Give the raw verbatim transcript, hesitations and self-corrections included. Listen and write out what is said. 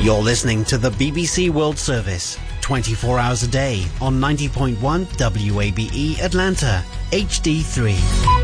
You're listening to the B B C World Service, twenty-four hours a day on ninety point one W A B E Atlanta, H D three.